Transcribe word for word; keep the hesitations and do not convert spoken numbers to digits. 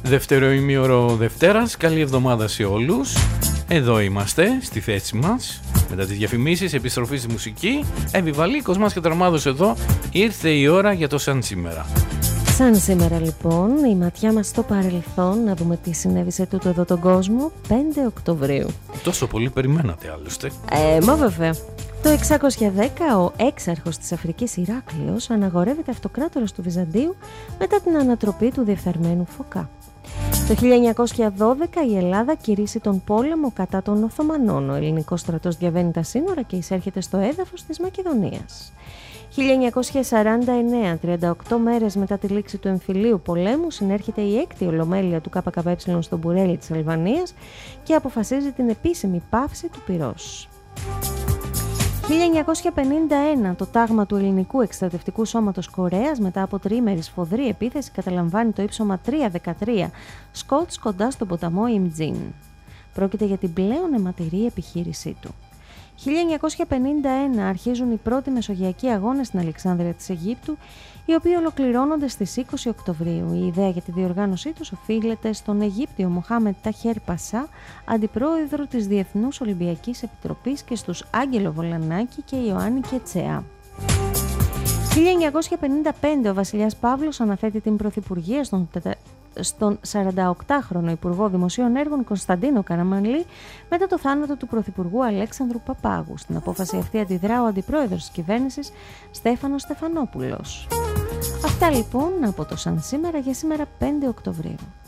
Δεύτερο ημίωρο Δευτέρας, καλή εβδομάδα σε όλους. Εδώ είμαστε, στη θέση μας. Μετά τις διαφημίσεις, επιστροφή στη μουσική. Εβιβαλή, Κοσμάς και Τραμάδος εδώ. Ήρθε η ώρα για το σαν σήμερα. Σαν σήμερα λοιπόν, η ματιά μας στο παρελθόν, να δούμε τι συνέβη σε τούτο εδώ τον κόσμο, πέντε Οκτωβρίου. Τόσο πολύ περιμένατε άλλωστε. Ε, μα βέβαια. Το εξακόσια δέκα ο έξαρχος της Αφρικής Ηράκλειος αναγορεύεται αυτοκράτορας του Βυζαντίου μετά την ανατροπή του διεφθαρμένου Φωκά. Το χίλια εννιακόσια δώδεκα η Ελλάδα κηρύσσει τον πόλεμο κατά των Οθωμανών. Ο ελληνικός στρατός διαβαίνει τα σύνορα και εισέρχεται στο έδαφος της Μακεδονίας. χίλια εννιακόσια σαράντα εννέα, τριάντα οκτώ μέρες μετά τη λήξη του εμφυλίου πολέμου, συνέρχεται η έκτη ολομέλεια του ΚΚΕ στο Μπουρέλι της Αλβανίας και αποφασίζει την επίσημη πάυση του πυρός. χίλια εννιακόσια πενήντα ένα το τάγμα του Ελληνικού Εκστρατευτικού Σώματος Κορέας μετά από τριήμερη σφοδρή επίθεση καταλαμβάνει το ύψωμα τριακόσια δεκατρία Σκότς κοντά στον ποταμό Ιμτζίν. Πρόκειται για την πλέον αιματηρή επιχείρησή του. χίλια εννιακόσια πενήντα ένα αρχίζουν οι πρώτοι μεσογειακοί αγώνες στην Αλεξάνδρεια της Αιγύπτου, οι οποίοι ολοκληρώνονται στις είκοσι Οκτωβρίου. Η ιδέα για τη διοργάνωσή τους οφείλεται στον Αιγύπτιο Μοχάμετ Ταχέρ Πασά, αντιπρόεδρο της Διεθνούς Ολυμπιακής Επιτροπής, και στους Άγγελο Βολανάκη και Ιωάννη Κετσεά. χίλια εννιακόσια πενήντα πέντε ο βασιλιάς Παύλος αναθέτει την πρωθυπουργία στον στον σαρανταοκτάχρονο Υπουργό Δημοσίων Έργων Κωνσταντίνο Καραμανλή μετά το θάνατο του Πρωθυπουργού Αλέξανδρου Παπάγου. Στην απόφαση αυτή αντιδρά ο Αντιπρόεδρος της Κυβέρνησης Στέφανος Στεφανόπουλος. Αυτά λοιπόν από το σαν σήμερα για σήμερα πέντε Οκτωβρίου.